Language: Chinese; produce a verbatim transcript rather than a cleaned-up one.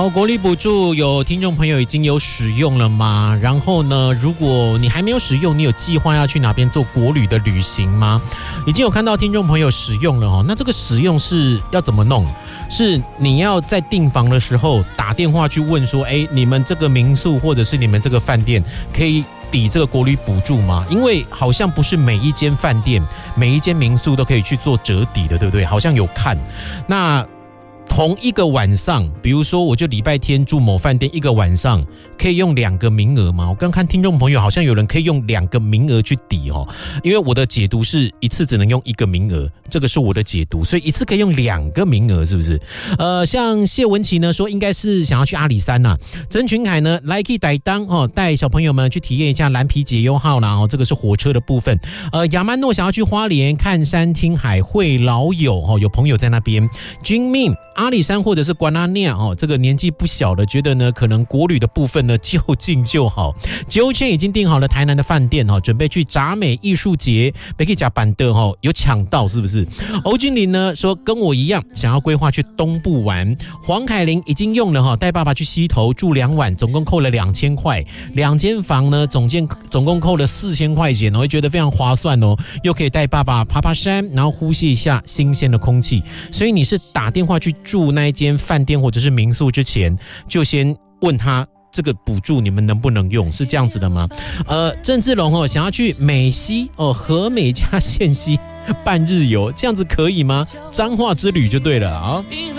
好，国旅补助有听众朋友已经有使用了吗？然后呢，如果你还没有使用，你有计划要去哪边做国旅的旅行吗？已经有看到听众朋友使用了哦，那这个使用是要怎么弄？是你要在订房的时候打电话去问说，哎，你们这个民宿或者是你们这个饭店可以抵这个国旅补助吗？因为好像不是每一间饭店、每一间民宿都可以去做折抵的，对不对？好像有看。那同一个晚上，比如说我就礼拜天住某饭店一个晚上，可以用两个名额吗？我刚看听众朋友好像有人可以用两个名额去抵哦，因为我的解读是一次只能用一个名额，这个是我的解读，所以一次可以用两个名额，是不是？呃，像谢文琪呢说应该是想要去阿里山呐、啊，曾群凯呢来可以带当哦，带小朋友们去体验一下蓝皮解忧号啦哦，这个是火车的部分。呃，亚曼诺想要去花莲看山听海会老友哦，有朋友在那边。金命阿里山或者是关阿尼亚哦，这个年纪不小的，觉得呢可能国旅的部分呢就近就好。九千已经订好了台南的饭店哦，准备去杂美艺术节，别去加板的哦，有抢到是不是？欧君玲呢说跟我一样想要规划去东部玩。黄凯琳已经用了哈，带爸爸去溪头住两晚，总共扣了两千块，两间房呢总间总共扣了四千块钱，我会觉得非常划算哦，又可以带爸爸爬爬山，然后呼吸一下新鲜的空气。所以你是打电话去住那一间饭店或者是民宿之前，就先问他这个补助你们能不能用，是这样子的吗？呃，郑志龙哦，想要去美西哦，和美加线西半日游，这样子可以吗？彰化之旅就对了啊。